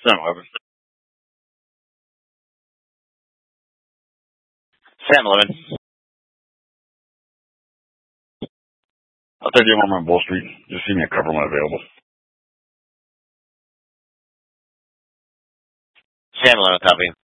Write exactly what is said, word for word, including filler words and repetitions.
seven eleven. seven eleven. I'll take you one on Bull Street. Just see me a cover when available. seven eleven, copy.